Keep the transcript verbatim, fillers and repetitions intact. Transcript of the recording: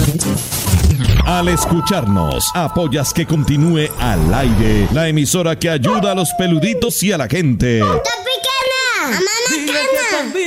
Al escucharnos, apoyas que continúe al aire la emisora que ayuda a los peluditos y a la gente. ¡Está picana! ¡Mamá, cana!